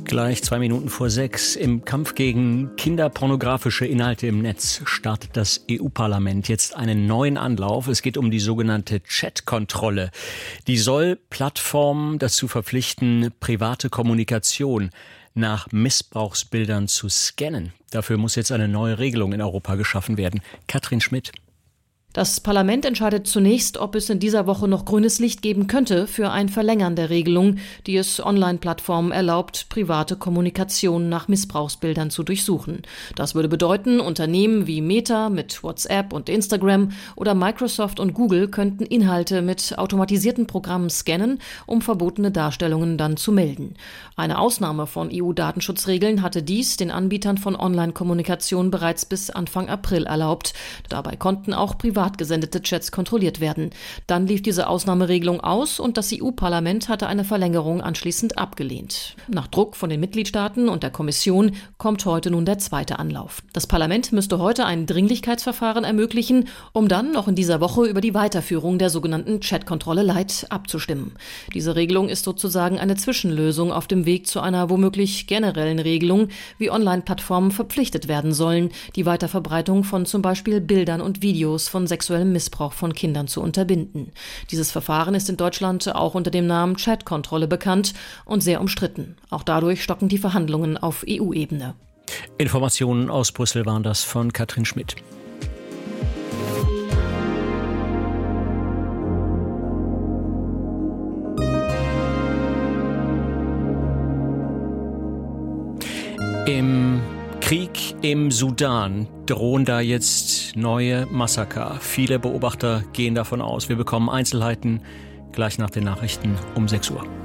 Gleich 6:02. Im Kampf gegen kinderpornografische Inhalte im Netz startet das EU-Parlament jetzt einen neuen Anlauf. Es geht um die sogenannte Chat-Kontrolle. Die soll Plattformen dazu verpflichten, private Kommunikation nach Missbrauchsbildern zu scannen. Dafür muss jetzt eine neue Regelung in Europa geschaffen werden. Katrin Schmidt. Das Parlament entscheidet zunächst, ob es in dieser Woche noch grünes Licht geben könnte für ein Verlängern der Regelung, die es Online-Plattformen erlaubt, private Kommunikation nach Missbrauchsbildern zu durchsuchen. Das würde bedeuten, Unternehmen wie Meta mit WhatsApp und Instagram oder Microsoft und Google könnten Inhalte mit automatisierten Programmen scannen, um verbotene Darstellungen dann zu melden. Eine Ausnahme von EU-Datenschutzregeln hatte dies den Anbietern von Online-Kommunikation bereits bis Anfang April erlaubt. Dabei konnten auch privat gesendete Chats kontrolliert werden. Dann lief diese Ausnahmeregelung aus und das EU-Parlament hatte eine Verlängerung anschließend abgelehnt. Nach Druck von den Mitgliedstaaten und der Kommission kommt heute nun der zweite Anlauf. Das Parlament müsste heute ein Dringlichkeitsverfahren ermöglichen, um dann noch in dieser Woche über die Weiterführung der sogenannten Chat-Kontrolle Light abzustimmen. Diese Regelung ist sozusagen eine Zwischenlösung auf dem Weg zu einer womöglich generellen Regelung, wie Online-Plattformen verpflichtet werden sollen, die Weiterverbreitung von zum Beispiel Bildern und Videos von sexuellem Missbrauch von Kindern zu unterbinden. Dieses Verfahren ist in Deutschland auch unter dem Namen Chat-Kontrolle bekannt und sehr umstritten. Auch dadurch stocken die Verhandlungen auf EU-Ebene. Informationen aus Brüssel waren das von Katrin Schmidt. Im Krieg im Sudan drohen da jetzt neue Massaker. Viele Beobachter gehen davon aus. Wir bekommen Einzelheiten gleich nach den Nachrichten um 6 Uhr.